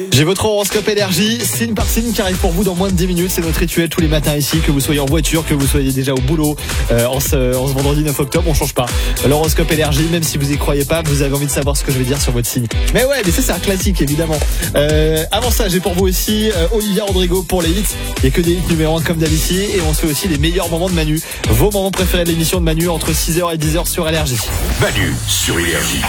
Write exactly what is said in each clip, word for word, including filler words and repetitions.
J'ai votre horoscope énergie, signe par signe, qui arrive pour vous dans moins de dix minutes. C'est notre rituel tous les matins ici, que vous soyez en voiture, que vous soyez déjà au boulot. Euh, en, ce, en ce vendredi neuf octobre, on change pas. L'horoscope énergie, même si vous y croyez pas, vous avez envie de savoir ce que je vais dire sur votre signe. Mais ouais, mais ça c'est un classique évidemment. Euh, avant ça, j'ai pour vous aussi euh, Olivia Rodrigo pour les hits. Il n'y a que des hits numéro un comme d'habitude. Et on se fait aussi les meilleurs moments de Manu. Vos moments préférés de l'émission de Manu entre six heures et dix heures sur Énergie. Manu sur Énergie.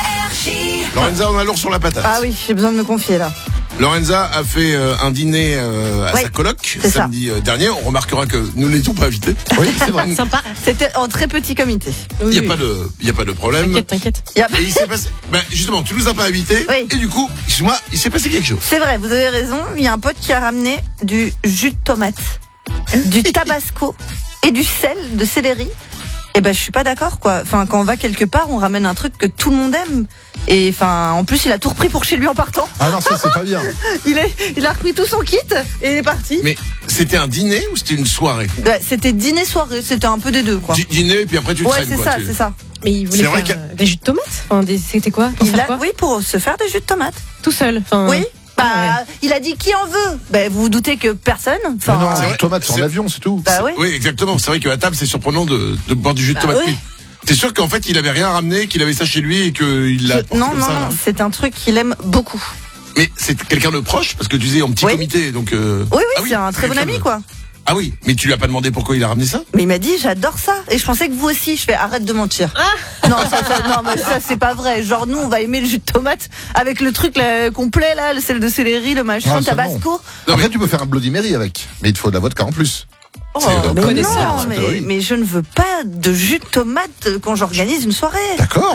Lorenza, on a lourd sur la patate. Ah oui, j'ai besoin de me confier là. Lorenza a fait euh, un dîner euh, à ouais, sa coloc c'est samedi ça. dernier. On remarquera que nous n'étions pas invités. Oui, c'est vrai. Sympa. C'était en très petit comité. Il oui, n'y a, oui. a pas de problème. T'inquiète, t'inquiète. A... Et il s'est passé. Ben, justement, tu nous as pas invités. Oui. Et du coup, excuse-moi, il s'est passé quelque chose. C'est vrai, vous avez raison. Il y a un pote qui a ramené du jus de tomate, du tabasco et du sel de céleri. Eh ben, je suis pas d'accord, quoi. Enfin, quand on va quelque part, on ramène un truc que tout le monde aime. Et enfin, en plus, il a tout repris pour chez lui en partant. Ah non, ça, c'est pas bien. il, est, il a repris tout son kit et il est parti. Mais c'était un dîner ou c'était une soirée? Ouais, c'était dîner-soirée, c'était un peu des deux, quoi. D- dîner, et puis après, tu ouais, traînes, c'est quoi. ça, Tu... c'est ça. Mais il voulait faire euh, des jus de tomates enfin, des... C'était quoi, pour il faire a... quoi Oui, pour se faire des jus de tomates. Tout seul enfin... Oui. Bah, ouais. Il a dit qui en veut. Bah, vous vous doutez que personne. Enfin, non, c'est tomate sur l'avion, c'est tout. Bah, oui. oui, exactement. C'est vrai qu'à table, c'est surprenant de, de boire du jus de tomate. Bah, oui. T'es sûr qu'en fait, il avait rien ramené, qu'il avait ça chez lui et qu'il l'a. Je... Non, non, ça, non. C'est un truc qu'il aime beaucoup. Mais c'est quelqu'un de proche, parce que tu disais en petit oui. comité, donc. Euh... Oui, oui, ah, c'est oui, un très bon ami, quoi. Ah oui, mais tu lui as pas demandé pourquoi il a ramené ça? Mais il m'a dit j'adore ça et je pensais que vous aussi. Je fais arrête de mentir. Ah non, ça, ça, non, mais ça c'est pas vrai. Genre nous on va aimer le jus de tomate avec le truc là, complet là, le sel de céleri, le machin, le tabasco. Non, mais tu peux faire un Bloody Mary avec, mais il te faut de la vodka en plus. Oh, mais non, mais, mais je ne veux pas de jus de tomate quand j'organise une soirée. D'accord.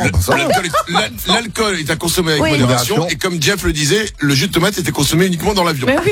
L'alcool est à consommer avec oui. modération. Et comme Jeff le disait, le jus de tomate était consommé uniquement dans l'avion. Mais oui.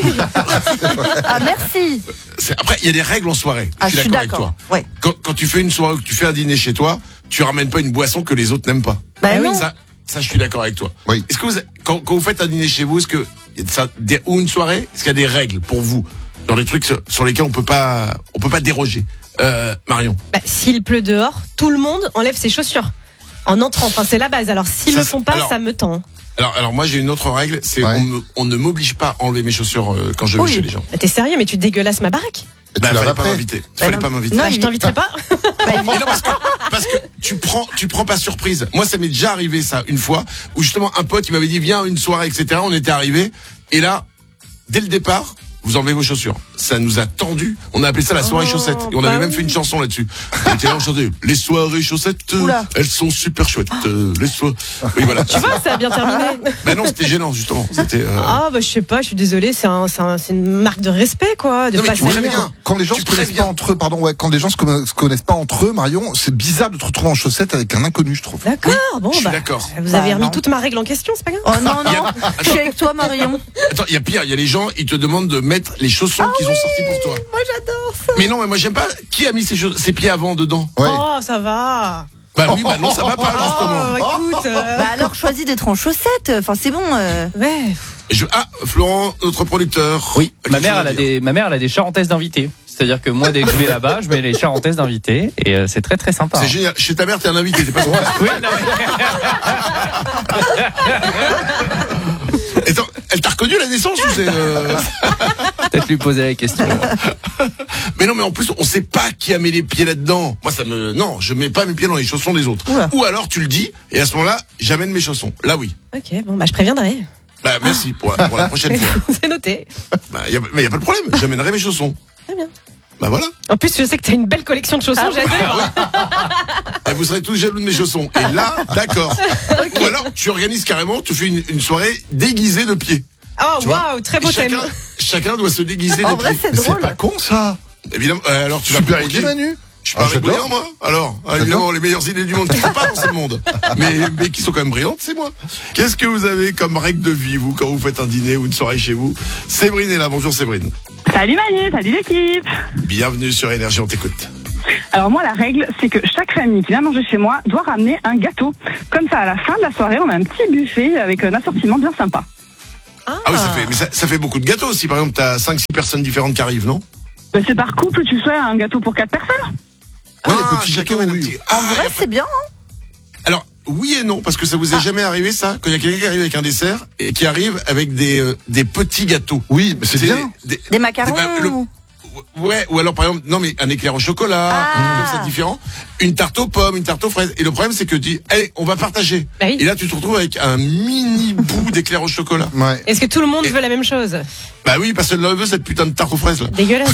Ah merci. Après, il y a des règles en soirée. Ah, je suis d'accord avec toi. Ouais. Quand, quand tu fais une soirée ou que tu fais un dîner chez toi, tu ramènes pas une boisson que les autres n'aiment pas. Bah non. Ça, ça, je suis d'accord avec toi. Oui. Est-ce que vous, quand, quand vous faites un dîner chez vous, est-ce que ça, des, ou une soirée, est-ce qu'il y a des règles pour vous? Dans les trucs sur, sur lesquels on peut pas, on peut pas déroger. Euh, Marion. Bah, s'il pleut dehors, tout le monde enlève ses chaussures en entrant. Enfin, c'est la base. Alors, s'ils ça, le font pas, alors, ça me tend. Alors, alors moi, j'ai une autre règle. C'est ouais. on, me, on ne m'oblige pas à enlever mes chaussures euh, quand je vais oui. chez les gens. Bah, t'es sérieux, mais tu dégueulasses ma baraque? Bah, fallait pas m'inviter. Bah, fallait pas m'inviter. Non, bah, je t'inviterai pas. Mais non, parce que, parce que tu prends, tu prends pas surprise. Moi, ça m'est déjà arrivé ça une fois où justement un pote, il m'avait dit viens une soirée, et cetera. On était arrivé et là, dès le départ. Vous enlevez vos chaussures. Ça nous a tendu. On a appelé ça la soirée oh, chaussettes. Et on bah avait même oui. fait une chanson là-dessus. On était là, on chantait les soirées chaussettes, Oula. elles sont super chouettes. Euh, les soirées. Oui, voilà. Tu vois, ça a bien terminé. Ben non, c'était gênant, justement. C'était, euh... Ah, bah, je sais pas, je suis désolée, c'est un, c'est un, c'est une marque de respect, quoi. De non, pas tu bien. Quand les gens tu se connaissent pas entre eux, pardon, ouais, quand les gens se connaissent, se connaissent pas entre eux, Marion, c'est bizarre de te retrouver en chaussettes avec un inconnu, je trouve. D'accord, oui, bon, je suis bah. d'accord. Vous avez bah, remis non. toute ma règle en question, c'est pas grave. Oh non, non. Je suis avec toi, Marion. Attends, il y a pire, il y a les gens, ils te demandent de mettre les chaussons ah, qu'ils oui, ont sortis pour toi. Moi, j'adore ça. Mais non, mais moi, j'aime pas. Qui a mis ses, ses pieds avant dedans? Ouais. Oh, ça va. Bah oui, bah non, ça va pas, justement. Oh, écoute, euh... Bah alors, choisis d'être en chaussettes. Enfin, c'est bon. Euh... Ouais. Je... Ah, Florent, notre producteur. Oui, ma mère, elle a des, ma mère, elle a des charentaises d'invités. C'est-à-dire que moi, dès que je vais là-bas, je mets les charentaises d'invités et euh, c'est très très sympa. C'est hein. génial. Chez ta mère, t'es un invité, t'es pas droit. Oui, non, mais... Attends, elle t'a reconnu la naissance ou c'est euh... Peut-être lui poser la question. Mais non, mais en plus, on sait pas qui a mis les pieds là-dedans. Moi, ça me, non, je mets pas mes pieds dans les chaussons des autres. Oula. Ou alors, tu le dis, et à ce moment-là, j'amène mes chaussons. Là, oui. Ok, bon, bah, je préviendrai. Bah, merci pour, pour la prochaine fois. C'est noté. Bah, y a, mais y a pas de problème. J'amènerai mes chaussons. Très bien. Bah voilà. En plus, je sais que t'as une belle collection de chaussons, ah, j'adore. Et vous serez tous jaloux de mes chaussons. Et là, d'accord. Okay. Ou alors, tu organises carrément, tu fais une, une soirée déguisée de pieds. Oh, waouh, très beau thème. Chacun, chacun doit se déguiser en de vrai, pieds. c'est drôle. C'est pas con, ça. Évidemment, euh, alors tu vas super idée, Manu. Je suis pas ah, brillant, moi. Alors, évidemment, les meilleures idées du monde qui ne sont pas dans ce monde, mais, mais qui sont quand même brillantes, c'est moi. Qu'est-ce que vous avez comme règle de vie, vous, quand vous faites un dîner ou une soirée chez vous? Séverine est là. Bonjour, Séverine. Salut Manu, salut l'équipe. Bienvenue sur Énergie, on t'écoute. Alors moi, la règle, c'est que chaque famille qui vient manger chez moi doit ramener un gâteau. Comme ça, à la fin de la soirée, on a un petit buffet avec un assortiment bien sympa. Ah, ah oui, ça fait, mais ça, ça fait beaucoup de gâteaux. Si par exemple, t'as cinq six personnes différentes qui arrivent, non? Ben, c'est par couple, tu fais un gâteau pour quatre personnes. Ouais, ah, chacun a un petit... En ah, vrai, c'est bien, hein? Alors, oui et non, parce que ça vous est jamais arrivé ça, quand il y a quelqu'un qui arrive avec un dessert et qui arrive avec des euh, des petits gâteaux. Oui, mais c'est C'est bien. Des, Des macarons. bah, le- Ouais, ou alors par exemple, non mais un éclair au chocolat, Ah. un truc comme ça différent, une tarte aux pommes, une tarte aux fraises. Et le problème c'est que tu dis, allez, on va partager. Bah oui. Et là tu te retrouves avec un mini bout d'éclair au chocolat. Ouais. Est-ce que tout le monde Et- veut la même chose? Bah oui, parce que là veut cette putain de tarte aux fraises là. Dégueulasse.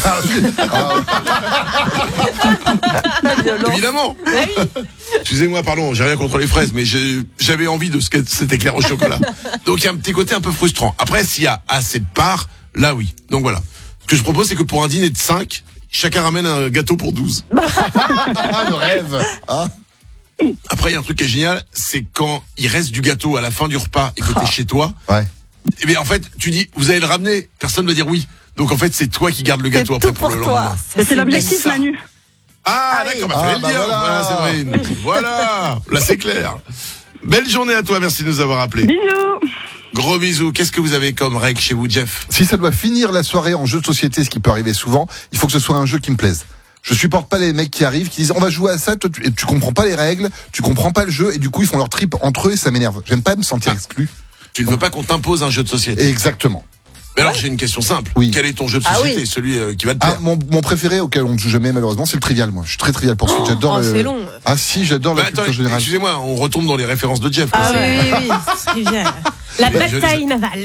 Évidemment. Bah oui. Excusez-moi, pardon, j'ai rien contre les fraises, mais j'ai- j'avais envie de ce qu'est cet éclair au chocolat. Donc il y a un petit côté un peu frustrant. Après, s'il y a assez de parts, là oui. Donc voilà. Ce que je propose, c'est que pour un dîner de cinq, chacun ramène un gâteau pour douze. Ah, le rêve. Ah. Après, il y a un truc qui est génial, c'est quand il reste du gâteau à la fin du repas et que t'es chez toi. Ouais. Et bien en fait, tu dis, vous allez le ramener, personne va dire oui. Donc en fait, c'est toi qui gardes le gâteau C'est après tout pour, pour le toi. lendemain. Et c'est l'objectif, ça. Manu. Ah, Ah oui. d'accord, bah, Ah, fallait le bah dire. voilà. Voilà, c'est vrai. Voilà, là c'est clair. Belle journée à toi, merci de nous avoir appelés. Bisous. Gros bisous. Qu'est-ce que vous avez comme règle chez vous, Jeff? Si ça doit finir la soirée en jeu de société, ce qui peut arriver souvent, il faut que ce soit un jeu qui me plaise. Je supporte pas les mecs qui arrivent, qui disent on va jouer à ça, toi, tu, et tu comprends pas les règles, tu comprends pas le jeu, et du coup ils font leur trip entre eux et ça m'énerve. J'aime pas me sentir exclu. Tu ne veux pas qu'on t'impose un jeu de société. Exactement. Mais alors j'ai une question simple. Oui. Quel est ton jeu de Ah société, oui. celui euh, qui va te Ah, plaire? mon, mon préféré auquel on ne joue jamais malheureusement, c'est le trivial. Moi, je suis très trivial pour suite. J'adore. Oh, le- c'est long. Ah si, j'adore Bah, la attends, culture générale. excusez-moi, on retombe dans les références de Jeff. quoi. Ah C'est- oui, oui, oui. C'est bien. La Mais je- bataille navale.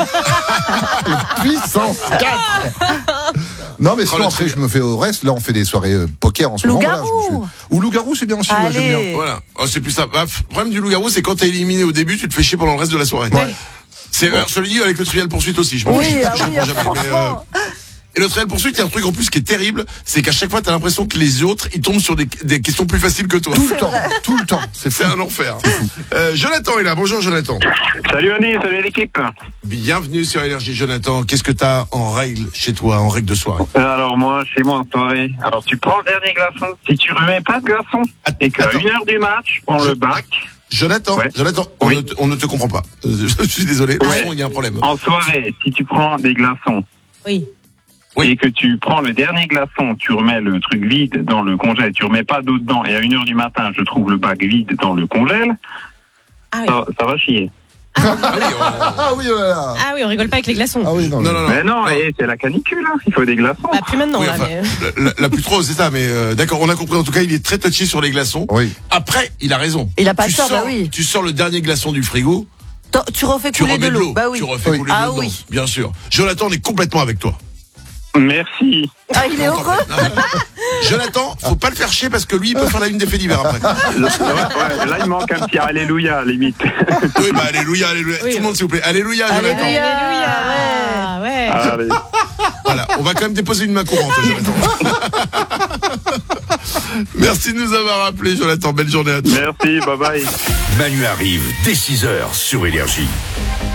Puissance quatre. Non mais Oh, sinon le après trivial. je me fais au reste. Là on fait des soirées euh, poker en ce moment. Loup-garou. Voilà, je me fais- Ou loup-garou c'est bien aussi. moi, j'aime bien. Allez. Voilà. Oh, c'est plus ça. Bah, f- le problème du loup-garou, c'est quand t'es éliminé au début, tu te fais chier pendant le reste de la soirée. Ouais. C'est, alors, je le dis avec le trivial poursuite aussi. Je m'en Oui, fiche. ah Je oui, comprends jamais, mais, franchement. euh, Et le trivial poursuite, il y a un truc en plus qui est terrible, c'est qu'à chaque fois, t'as l'impression que les autres, ils tombent sur des, des questions plus faciles que toi. Tout le temps, tout le temps. C'est C'est fou. un enfer. Euh, Jonathan est là. Bonjour, Jonathan. Salut Annie, salut l'équipe. Bienvenue sur Énergie, Jonathan. Qu'est-ce que t'as en règle chez toi, en règle de soirée? Alors moi, chez moi en soirée, alors tu prends le dernier glaçon. Si tu remets pas de glaçon et qu'à Attends. une heure du match, prends le bac. Jonathan, Ouais. Jonathan, on, Oui. ne te, on ne te comprend pas. Euh, Je suis désolé. Le son, il y a un problème. En soirée, si tu prends des glaçons Oui. Oui. et que tu prends le dernier glaçon, tu remets le truc vide dans le congèle, tu remets pas d'eau dedans et à une heure du matin, je trouve le bac vide dans le congèle, Ah oui. ça, ça va chier. Ah oui, on- Ah oui, oh là là. Ah oui, on rigole pas avec les glaçons. Ah oui, non. Non, non, non. Mais non, et c'est la canicule, hein, il faut des glaçons. Bah, plus maintenant, Oui, là. enfin, mais... la, la- la plus trop, c'est ça, mais euh, d'accord, on a compris. En tout cas, il est très touchy sur les glaçons. Oui. Après, il a raison. Il a pas tu tort, sors, bah oui. Tu sors le dernier glaçon du frigo, T'en- Tu refais tu couler remets de l'eau. Bah oui. Tu refais Oui. couler Ah de l'eau oui. dedans, bien sûr. Jonathan, on est complètement avec toi. Merci. Ah, il est heureux. Jonathan, faut pas le faire chier parce que lui, il peut faire la une des faits divers après. Ouais, ouais, là, il manque un petit alléluia, limite. Oui, bah, alléluia, alléluia. Oui. Tout le monde, s'il vous plaît. Alléluia, Jonathan. Alléluia. Ah ouais. Allez. Voilà, on va quand même déposer une main courante, Jonathan. Merci de nous avoir appelés, Jonathan. Belle journée à toi. Merci, bye bye. Manu arrive dès six heures sur Énergie.